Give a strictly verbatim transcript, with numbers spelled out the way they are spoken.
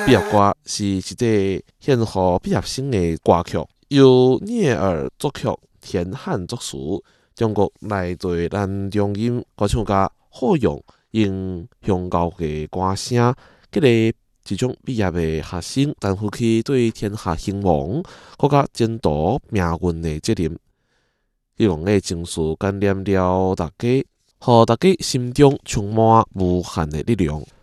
毕业歌是一个献予毕业生的歌曲，由聂耳作曲，田汉作词，中国来自男中音歌唱家霍勇用乡郊的歌声，激励即将毕业的学生担负起对天下兴亡、国家前途命运的责任。希望的情绪感染了大家，互大家心中充满无限的力量。